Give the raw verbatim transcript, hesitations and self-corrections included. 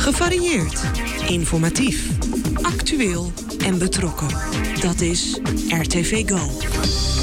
Gevarieerd, informatief, actueel en betrokken. Dat is R T V Go.